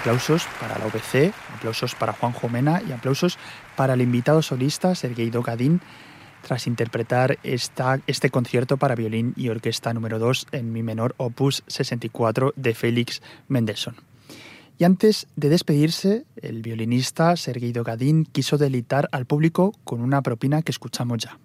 aplausos para la OBC, aplausos para Juanjo Mena y aplausos para el invitado solista Sergei Dogadin tras interpretar este concierto para violín y orquesta número 2 en mi menor opus 64 de Félix Mendelssohn. Y antes de despedirse, el violinista Sergei Dogadin quiso deleitar al público con una propina que escuchamos ya.